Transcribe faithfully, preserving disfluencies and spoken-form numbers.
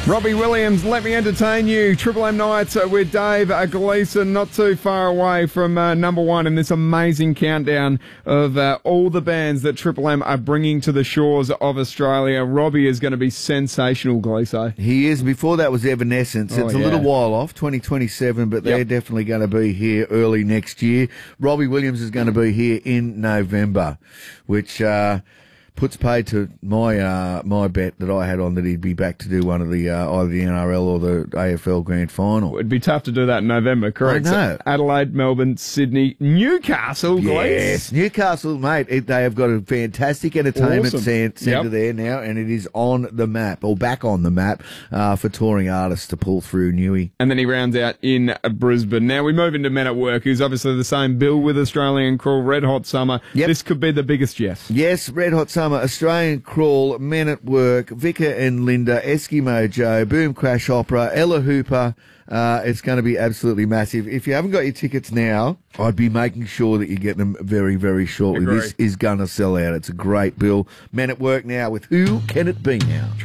Robbie Williams, let me entertain you. Triple M Nights uh, with Dave uh, Gleeson, not too far away from uh, number one in this amazing countdown of uh, all the bands that Triple M are bringing to the shores of Australia. Robbie is going to be sensational, Gleeso. He is. Before that was Evanescence. Oh, it's a yeah. little while off, twenty twenty-seven, but they're Yep. definitely going to be here early next year. Robbie Williams is going to be here in November, which uh, puts paid to my uh, my bet that I had on that he'd be back to do one of the uh, either the N R L or the A F L Grand Final. It'd be tough to do that in November, correct? I know. Adelaide, Melbourne, Sydney, Newcastle, Yes, Glees. Newcastle, mate. It, they have got a fantastic entertainment Awesome. cen- centre Yep. there now, and it is on the map, or back on the map, uh, for touring artists to pull through Newey. And then he rounds out in Brisbane. Now we move into Men at Work, who's obviously the same bill with Australian Crawl, Red Hot Summer. Yep. This could be the biggest yes. Yes, Red Hot Summer, Australian Crawl, Men at Work, Vicar and Linda, Eskimo Joe, Boom Crash Opera, Ella Hooper. Uh, it's going to be absolutely massive. If you haven't got your tickets now, I'd be making sure that you get them very, very shortly. Agree. This is going to sell out. It's a great bill. Men at Work now with Who Can It Be Now?